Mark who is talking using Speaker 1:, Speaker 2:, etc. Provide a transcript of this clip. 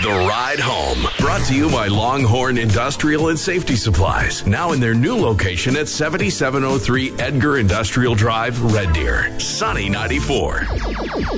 Speaker 1: The Ride Home, brought to you by Longhorn Industrial and Safety Supplies. Now in their new location at 7703 Edgar Industrial Drive, Red Deer. Sunny 94.